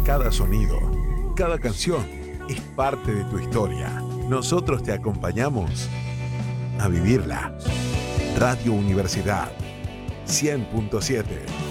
cada sonido, cada canción es parte de tu historia. Nosotros te acompañamos a vivirla. Radio Universidad 100.7